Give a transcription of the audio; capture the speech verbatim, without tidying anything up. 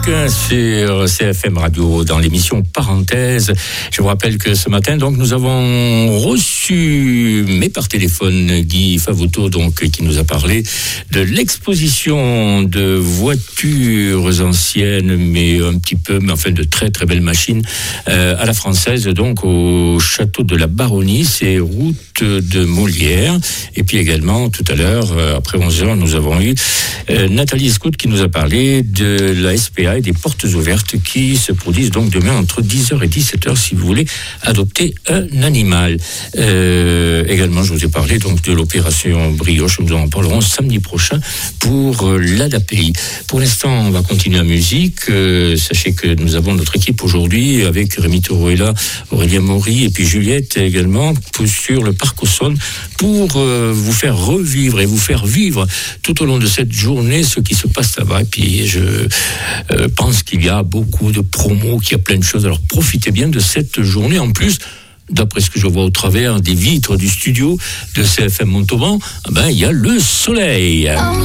Sur C F M Radio dans l'émission Parenthèse. Je vous rappelle que ce matin, donc, nous avons reçu, mais par téléphone, Guy Favoto, donc, qui nous a parlé de l'exposition de voitures anciennes, mais un petit peu, mais enfin de très très belles machines, euh, à la française, donc, au château de la Baronnie, c'est route de Molière. Et puis également, tout à l'heure, euh, après onze heures, nous avons eu euh, Nathalie Scout qui nous a parlé de la S P A et des portes ouvertes qui se produisent donc demain entre dix heures et dix-sept heures si vous voulez adopter un animal. Euh, également, je vous ai parlé donc de l'opération Brioche, nous en parlerons samedi prochain pour euh, l'A D A P I. Pour l'instant, on va continuer en musique. Euh, sachez que nous avons notre équipe aujourd'hui avec Rémi Toroella, Aurélien Maury et puis Juliette également pour, sur le Parc Aussonne pour euh, vous faire revivre et vous faire vivre tout au long de cette journée ce qui se passe là-bas. Et puis je euh, pense qu'il y a beaucoup de promos, qu'il y a plein de choses. Alors profitez bien de cette journée. En plus, d'après ce que je vois au travers des vitres du studio de C F M Montauban, ben, il y a le soleil.